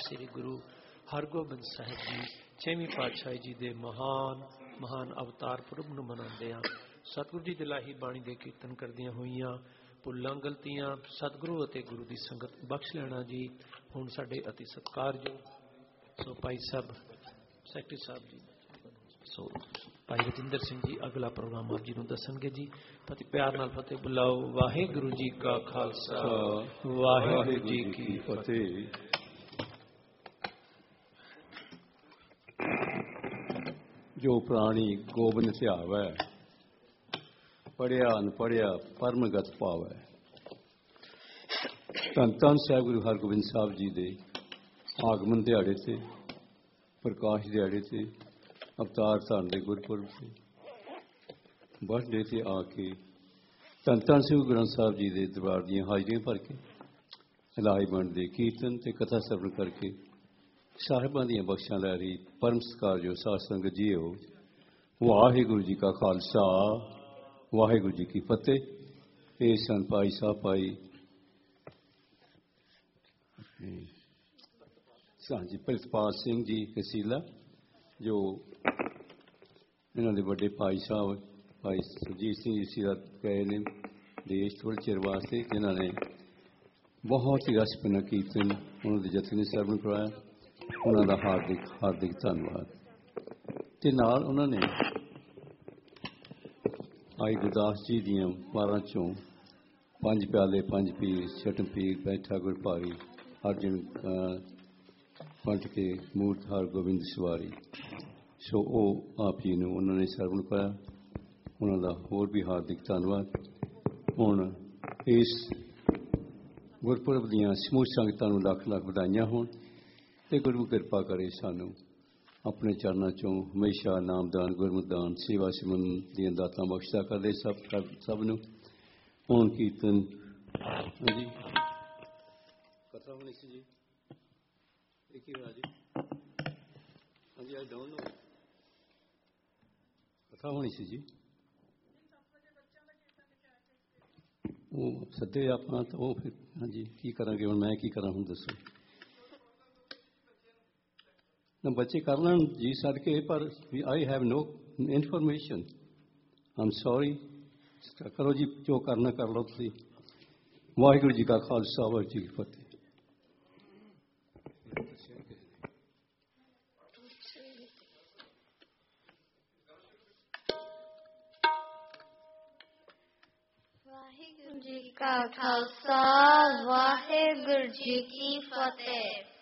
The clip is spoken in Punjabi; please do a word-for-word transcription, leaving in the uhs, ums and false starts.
ਸ੍ਰੀ ਗੁਰੂ ਹਰਗੋਬਿੰਦ ਸਾਹਿਬ ਜੀ ਛੇਵੀਂ ਪਾਤਸ਼ਾਹੀ ਜੀ ਦੇ ਮਹਾਨ ਮਹਾਨ ਅਵਤਾਰ ਪੁਰਬ ਨੂੰ ਮਨਾਉਂਦੇ ਹਾਂ। ਸਤਿਗੁਰੂ ਜੀ ਦੀ ਲਾਹੀ ਬਾਣੀ ਦੇ ਕੀਰਤਨ ਕਰਦੀਆਂ ਹੋਈਆਂ ਭੁੱਲਾਂ ਗਲਤੀਆਂ ਸਤਿਗੁਰੂ ਅਤੇ ਗੁਰੂ ਦੀ ਸੰਗਤ ਬਖਸ਼ ਲੈਣਾ ਜੀ। ਹੁਣ ਸਾਡੇ ਅਤੀ ਸਤਿਕਾਰਯੋਗ ਸੋ ਭਾਈ ਸਾਹਿਬ ਸੈਕਟਰੀ ਸਾਹਿਬ ਜੀ ਸੋ ਭਾਈ ਰਜਿੰਦਰ ਸਿੰਘ ਜੀ ਅਗਲਾ ਪ੍ਰੋਗਰਾਮ ਆਪ ਜੀ ਨੂੰ ਦੱਸਣਗੇ ਜੀ। ਪਤੀ ਪਿਆਰ ਨਾਲ ਫਤਿਹ ਬੁਲਾਓ। ਵਾਹਿਗੁਰੂ ਜੀ ਕਾ ਖਾਲਸਾ ਵਾਹਿਗੁਰੂ ਜੀ ਕੀ ਫਤਿਹ। ਜੋ ਪ੍ਰਾਣੀ ਗੋਬਿੰਦ ਧਿਆਵੈ ਪੜਿਆ ਅਨਪੜਿਆ ਪਰਮਗਤ ਪਾਵੈ। ਧੰਨ ਧੰਨ ਸਾਹਿਬ ਗੁਰੂ ਹਰਗੋਬਿੰਦ ਸਾਹਿਬ ਜੀ ਦੇ ਆਗਮਨ ਦਿਹਾੜੇ ਤੇ ਪ੍ਰਕਾਸ਼ ਦਿਹਾੜੇ ਤੇ ਅਵਤਾਰ ਧਾਰਨ ਦੇ ਗੁਰਪੁਰਬ ਤੇ ਬਰਥਡੇ ਤੇ ਆ ਕੇ ਧੰਨ ਧੰਨ ਸ੍ਰੀ ਗੁਰੂ ਗ੍ਰੰਥ ਸਾਹਿਬ ਜੀ ਦੇ ਦਰਬਾਰ ਦੀਆਂ ਹਾਜ਼ਰੀਆਂ ਭਰ ਕੇ ਇਲਾਹੀ ਬਾਣੀ ਦੇ ਕੀਰਤਨ ਤੇ ਕਥਾ ਸਰਵਣ ਕਰਕੇ ਸਾਹਿਬਾਂ ਦੀਆਂ ਬਖਸ਼ਾਂ ਲੈ ਰਹੀ ਪਰਮ ਸਤਿਕਾਰ ਜੋ ਸਾਧ ਸੰਗਤ ਜੀਓ। ਵਾਹਿਗੁਰੂ ਜੀ ਕਾ ਖਾਲਸਾ ਵਾਹਿਗੁਰੂ ਜੀ ਕੀ ਫਤਿਹ। ਇਹ ਸਨ ਭਾਈ ਸਾਹਿਬ ਭਾਈ ਹਾਂਜੀ ਪ੍ਰਿਤਪਾਲ ਸਿੰਘ ਜੀ ਕਸੀਲਾ ਜੋ ਇਹਨਾਂ ਦੇ ਵੱਡੇ ਭਾਈ ਸਾਹਿਬ ਭਾਈ ਸੁਰਜੀਤ ਸਿੰਘ ਜੀ ਸੀਰਤ ਗਏ ਨੇ ਦੇਸ਼ ਥੋੜ੍ਹੇ ਚਿਰ ਵਾਸਤੇ, ਜਿਨ੍ਹਾਂ ਨੇ ਬਹੁਤ ਹੀ ਰਸਪਨਾ ਕੀਰਤਨ ਉਹਨਾਂ ਦੇ ਜਥੇ ਨੇ ਸਰਵਣ ਕਰਵਾਇਆ। ਉਹਨਾਂ ਦਾ ਹਾਰਦਿਕ ਹਾਰਦਿਕ ਧੰਨਵਾਦ। ਤੇ ਨਾਲ ਉਹਨਾਂ ਨੇ ਆਈ ਗੁਰਦਾਸ ਜੀ ਦੀਆਂ ਬਾਰਾਂ ਚੋਂ ਪੰਜ ਪਿਆਲੇ ਪੰਜ ਪੀਰ ਛਟਮ ਪੀਰ ਬੈਠਾ ਗੁਰ ਭਾਰੀ ਅਰਜਨ ਪੰਜ ਕੇ ਮੂਰਤ ਹਰਗੋਬਿੰਦ ਸਵਾਰੀ। ਸੋ ਉਹ ਆਪ ਜੀ ਨੂੰ ਉਹਨਾਂ ਨੇ ਸਰਵਣ ਕਰਾਇਆ। ਉਹਨਾਂ ਦਾ ਹੋਰ ਵੀ ਹਾਰਦਿਕ ਧੰਨਵਾਦ। ਹੁਣ ਇਸ ਗੁਰਪੁਰਬ ਦੀਆਂ ਸਮੂਹ ਸੰਗਤਾਂ ਨੂੰ ਲੱਖ ਲੱਖ ਵਧਾਈਆਂ ਹੋਣ ਤੇ ਗੁਰੂ ਕਿਰਪਾ ਕਰੇ ਸਾਨੂੰ ਆਪਣੇ ਚਰਨਾਂ ਚੋਂ ਹਮੇਸ਼ਾ ਨਾਮਦਾਨ ਗੁਰਮੁਖਦਾਨ ਸੇਵਾ ਸਿਮਰਨ ਦੀਆਂ ਦਾਤਾਂ ਬਖਸ਼ਦਾ ਕਰਦੇ ਸਭ ਸਭ ਨੂੰ। ਹੁਣ ਕੀਰਤਨ ਜੀ ਕਥਾ ਹੋਣੀ ਸੀ ਜੀ ਇੱਕ ਹੀ ਰਾਜੀ ਹਾਂਜੀ ਆਈ ਡੋਂਟ ਨੋ ਕਥਾ ਹੋਣੀ ਸੀ ਜੀ। ਉਹ ਸੱਦੇ ਆਪਾਂ ਤਾਂ ਉਹ ਫਿਰ ਹਾਂਜੀ ਕੀ ਕਰਾਂਗੇ ਹੁਣ ਮੈਂ ਕੀ ਕਰਾਂ ਹੁਣ ਦੱਸੋ। ਨਾ ਬੱਚੇ ਕਰ ਲੈਣ ਜੀ ਸਦਕੇ ਪਰ I have no information Aam sorry. ਕਰੋ ਜੀ ਜੋ ਕਰਨਾ ਕਰ ਲਓ ਤੁਸੀਂ। ਵਾਹਿਗੁਰੂ ਜੀ ਕਾ ਖਾਲਸਾ ਵਾਹਿਗੁਰੂ ਜੀ ਕੀ ਫਤਿਹ। ਵਾਹਿਗੁਰੂ ਜੀ ਕਾ ਖਾਲਸਾ ਵਾਹਿਗੁਰੂ ਜੀ ਕੀ ਫਤਿਹ।